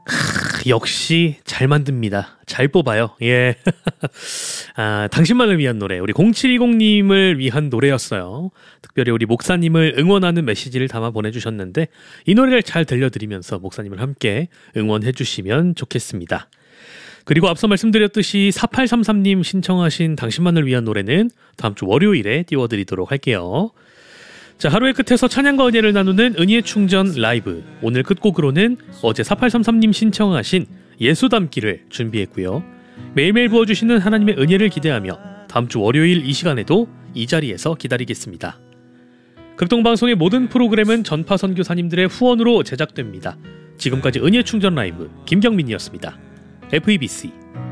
역시 잘 만듭니다. 잘 뽑아요. 예. 당신만을 위한 노래, 우리 0720님을 위한 노래였어요. 특별히 우리 목사님을 응원하는 메시지를 담아 보내주셨는데 이 노래를 잘 들려드리면서 목사님을 함께 응원해 주시면 좋겠습니다. 그리고 앞서 말씀드렸듯이 4833님 신청하신 당신만을 위한 노래는 다음 주 월요일에 띄워드리도록 할게요. 자, 하루의 끝에서 찬양과 은혜를 나누는 은혜의 충전 라이브. 오늘 끝곡으로는 어제 4833님 신청하신 예수 담기를 준비했고요. 매일매일 부어주시는 하나님의 은혜를 기대하며 다음 주 월요일 이 시간에도 이 자리에서 기다리겠습니다. 극동방송의 모든 프로그램은 전파 선교사님들의 후원으로 제작됩니다. 지금까지 은혜의 충전 라이브 김경민이었습니다. FEBC